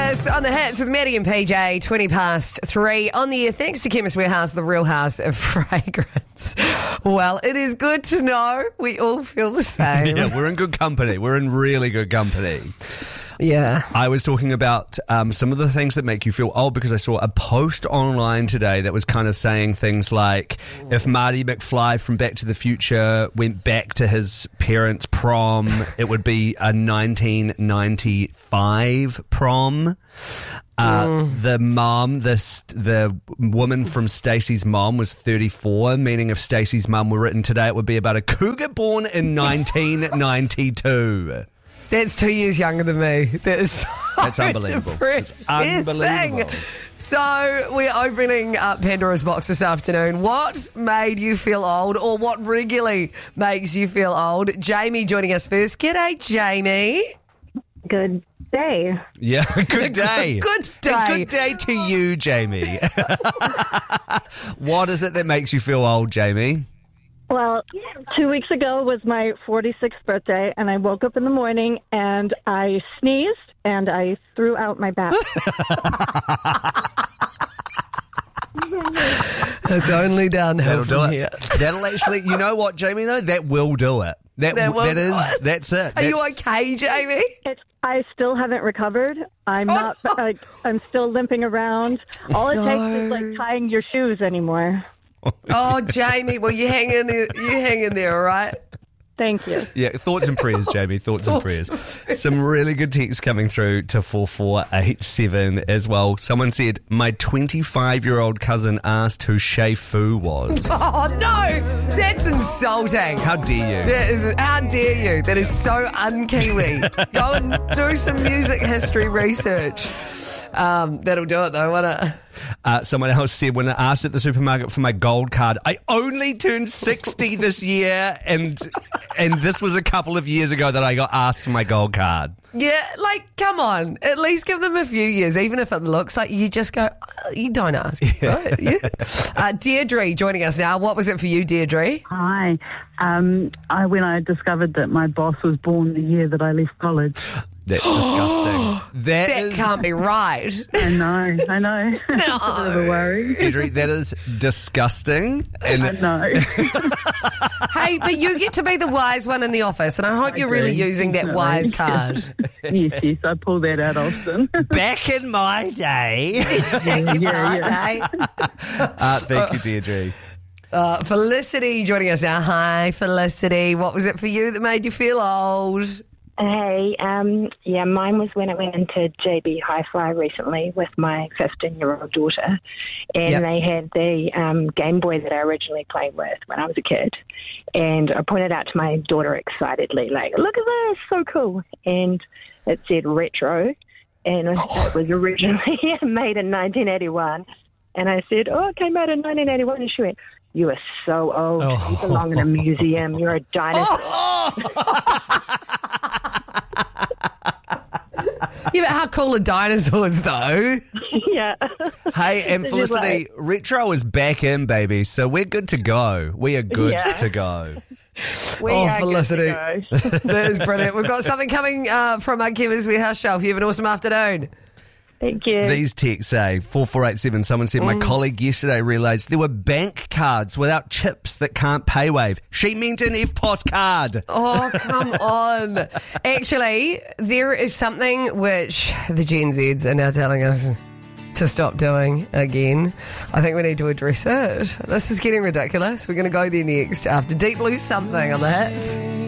Chemist on the hits with Maddie and PJ, 20 past 3 on the air. Thanks to Chemist Warehouse, the real house of fragrance. Well, it is good to know we all feel the same. Yeah, we're in good company. We're in really good company. Yeah. I was talking about some of the things that make you feel old because I saw a post online today that was kind of saying things like, if Marty McFly from Back to the Future went back to his parents' prom, it would be a 1995 prom. The mom, the woman from Stacey's mom was 34, meaning if Stacey's mom were written today, it would be about a cougar born in 1992. That's 2 years younger than me. That's unbelievable. It's unbelievable. So we're opening up Pandora's box this afternoon. What made you feel old, or what regularly makes you feel old? Jamie joining us first. G'day, Jamie. Good day. Yeah, good day. Good day. Good day to you, Jamie. What is it that makes you feel old, Jamie? Well, 2 weeks ago was my 46th birthday, and I woke up in the morning and I sneezed and I threw out my back. It's only downhill from here. That'll actually, you know what, Jamie, though? That will do it. That's it. Are you okay, Jamie? I still haven't recovered. I'm not. I'm still limping around. All it takes is like tying your shoes anymore. Oh, Jamie, well, you hang in there. You hang in there, all right? Thank you. Yeah, thoughts and prayers, Jamie. Thoughts and prayers. Some really good texts coming through to 4487 as well. Someone said, my 25-year-old cousin asked who Shay Fu was. Oh, no! That's insulting. How dare you? How dare you? That is so un-Kiwi. Go and do some music history research. That'll do it, though, won't it? Someone else said, when I asked at the supermarket for my gold card, I only turned 60 this year, and this was a couple of years ago that I got asked for my gold card. Yeah, like, come on. At least give them a few years, even if it looks like you just go, you don't ask. Yeah. Right? Yeah. Deirdre joining us now. What was it for you, Deirdre? Hi. When I discovered that my boss was born the year that I left college. That's disgusting. That can't be right. I know. It's a bit of a worry. Deirdre, that is disgusting. And I know. Hey, but you get to be the wise one in the office, and I hope you're really using that wise card. Yes, I pull that out often. Back in my day. Thank you, Deirdre. Felicity joining us now. Hi, Felicity. What was it for you that made you feel old? Hey, mine was when I went into JB Hi-Fi recently with my 15-year-old daughter, and they had the Game Boy that I originally played with when I was a kid, and I pointed out to my daughter excitedly, like, look at this, so cool, and it said retro, and it was originally made in 1981, and I said, oh, it came out in 1981, and she went, you are so old. You belong in a museum. You're a dinosaur. Yeah, but how cool are dinosaurs, though? Yeah. Hey, and Felicity, retro is back in, baby, so we're good to go. We are good to go. We are Felicity. good to go. That is brilliant. We've got something coming from our Chemist Warehouse shelf. You have an awesome afternoon. Thank you. These texts say, 4487, someone said, my colleague yesterday realised there were bank cards without chips that can't pay wave. She meant an EFTPOS card. Oh, come on. Actually, there is something which the Gen Zs are now telling us to stop doing again. I think we need to address it. This is getting ridiculous. We're going to go there next after Deep Blue Something on the hits.